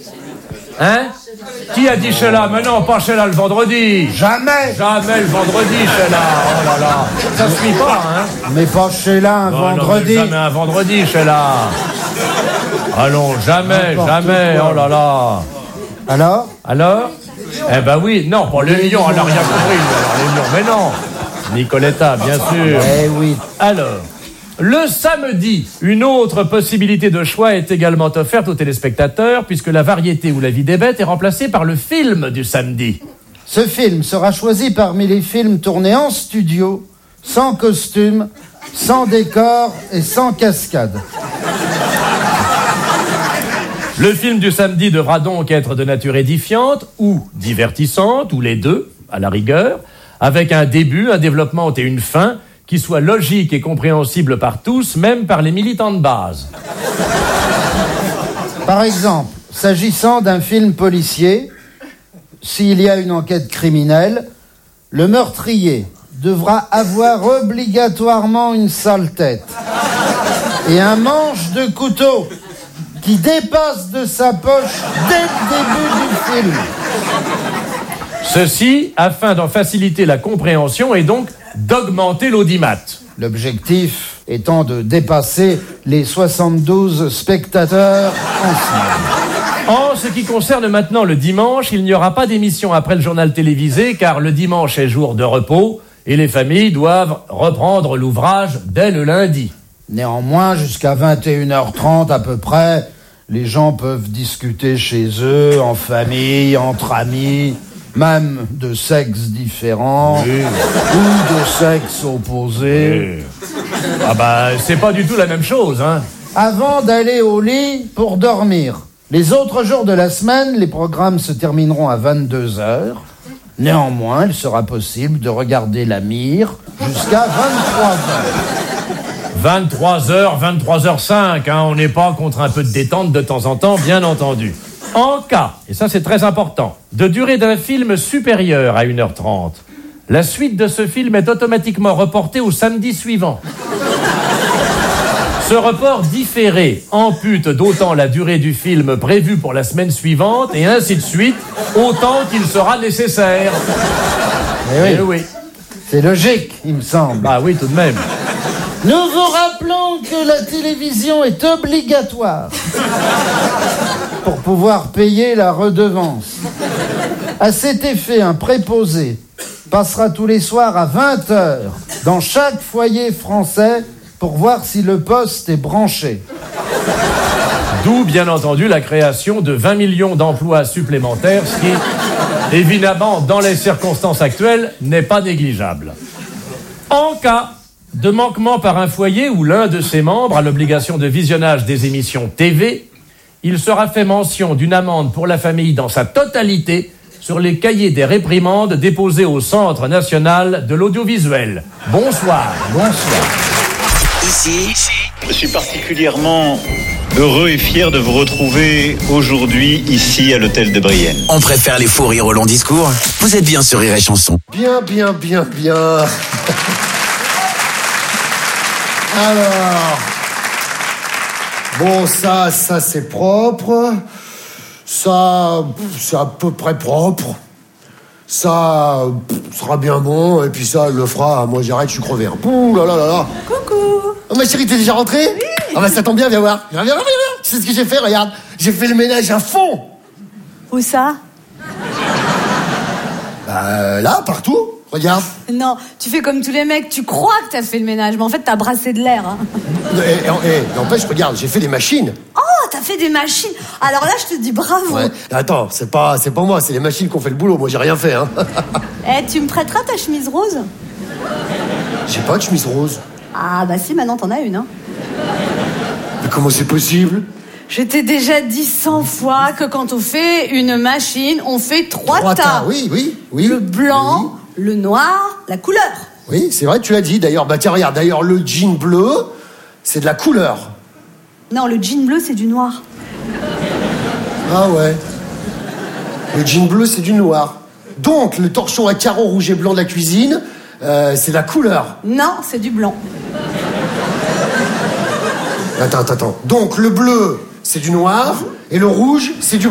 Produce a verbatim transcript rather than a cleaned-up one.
Hein? Qui a dit Sheila? Mais non, pas Sheila le vendredi. Jamais. Jamais le vendredi, Sheila. Oh là là. Ça se suit pas, hein? Mais pas Sheila un non, vendredi. Non, jamais un vendredi, Sheila. Allons, jamais, N'importe jamais. quoi. Oh là là. Alors? Alors? Eh ben oui, non, pas les lions, elle n'a rien compris. Alors, les lions, mais non. Nicoletta, bien sûr. Eh oui. Alors, le samedi, une autre possibilité de choix est également offerte aux téléspectateurs, puisque la variété ou la vie des bêtes est remplacée par le film du samedi. Ce film sera choisi parmi les films tournés en studio, sans costume, sans décor et sans cascade. Le film du samedi devra donc être de nature édifiante ou divertissante, ou les deux, à la rigueur, avec un début, un développement et une fin qui soit logique et compréhensible par tous, même par les militants de base. Par exemple, s'agissant d'un film policier, s'il y a une enquête criminelle, le meurtrier devra avoir obligatoirement une sale tête et un manche de couteau qui dépasse de sa poche dès le début du film. Ceci afin d'en faciliter la compréhension et donc d'augmenter l'audimat. L'objectif étant de dépasser les soixante-douze spectateurs ensemble. En ce qui concerne maintenant le dimanche, il n'y aura pas d'émission après le journal télévisé car le dimanche est jour de repos et les familles doivent reprendre l'ouvrage dès le lundi. Néanmoins, jusqu'à vingt et une heures trente à peu près, les gens peuvent discuter chez eux, en famille, entre amis, même de sexes différents, oui. ou de sexes opposés. Oui. Ah bah, c'est pas du tout la même chose, hein. Avant d'aller au lit pour dormir. Les autres jours de la semaine, les programmes se termineront à vingt-deux heures. Néanmoins, il sera possible de regarder la mire jusqu'à vingt-trois heures. vingt-trois heures, vingt-trois heures cinq, hein, on n'est pas contre un peu de détente de temps en temps, bien entendu. En cas, et ça c'est très important, de durée d'un film supérieure à une heure trente, la suite de ce film est automatiquement reportée au samedi suivant. Ce report différé ampute d'autant la durée du film prévue pour la semaine suivante, et ainsi de suite, autant qu'il sera nécessaire. Eh oui. Eh oui. C'est logique, il me semble. Bah oui, tout de même. Nous vous rappelons que la télévision est obligatoire pour pouvoir payer la redevance. À cet effet, un préposé passera tous les soirs à vingt heures dans chaque foyer français pour voir si le poste est branché. D'où, bien entendu, la création de vingt millions d'emplois supplémentaires, ce qui, évidemment, dans les circonstances actuelles, n'est pas négligeable. En cas de manquement par un foyer ou l'un de ses membres à l'obligation de visionnage des émissions T V, il sera fait mention d'une amende pour la famille dans sa totalité sur les cahiers des réprimandes déposés au Centre national de l'audiovisuel. Bonsoir. Bonsoir. Ici, je suis particulièrement heureux et fier de vous retrouver aujourd'hui ici à l'hôtel de Brienne. On préfère les faux rires au long discours. Vous êtes bien sur Rire et Chanson. Bien, bien, bien, bien. Alors, bon, ça, ça c'est propre. Ça, c'est à peu près propre. Ça sera bien bon. Et puis ça, elle le fera. Moi, j'arrête, je suis crevé. Hein. Ouh là là là là. Coucou. Oh, ma chérie, t'es déjà rentrée? Oui. Ah bah ça tombe bien, viens voir. Viens, viens, viens, viens. Tu sais ce que j'ai fait? Regarde, j'ai fait le ménage à fond. Où ça? Bah là, partout. Regarde. Non, tu fais comme tous les mecs, tu crois que t'as fait le ménage, mais en fait t'as brassé de l'air. Hein. Et, et, et, n'empêche, regarde, j'ai fait des machines. Oh, t'as fait des machines. Alors là, je te dis bravo. Ouais. Attends, c'est pas, c'est pas moi, c'est les machines qui ont fait le boulot. Moi, j'ai rien fait, hein. Eh, tu me prêteras ta chemise rose? J'ai pas de chemise rose. Ah bah si, maintenant t'en as une, hein. Mais comment c'est possible? Je t'ai déjà dit cent fois que quand on fait une machine, on fait trois, Trois tas. tas, oui, oui, oui. Le blanc, oui. le noir, la couleur. Oui, c'est vrai, tu l'as dit. D'ailleurs, bah tiens, regarde, d'ailleurs, le jean bleu, c'est de la couleur. Non, le jean bleu, c'est du noir. Ah ouais. Le jean bleu, c'est du noir. Donc, le torchon à carreaux rouge et blanc de la cuisine, euh, c'est de la couleur. Non, c'est du blanc. Attends, attends, attends. Donc, le bleu, c'est du noir, et le rouge, c'est du